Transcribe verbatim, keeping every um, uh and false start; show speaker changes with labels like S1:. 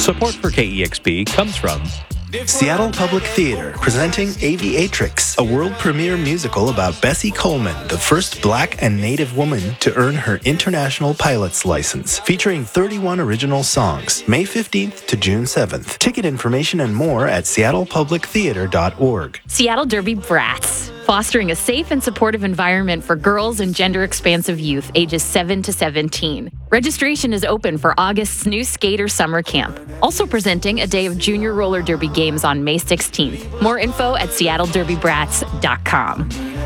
S1: Support for K E X P comes from
S2: Seattle Public Theater, presenting Aviatrix, a world premiere musical about Bessie Coleman, the first black and native woman to earn her international pilot's license, featuring thirty-one original songs, May fifteenth to June seventh. Ticket information and more at seattle public theater dot org.
S3: Seattle Derby Brats, fostering a safe and supportive environment for girls and gender-expansive youth ages seven to seventeen. Registration is open for August's new Skater Summer Camp. Also presenting a day of junior roller derby games on May sixteenth. More info at seattle derby brats dot com.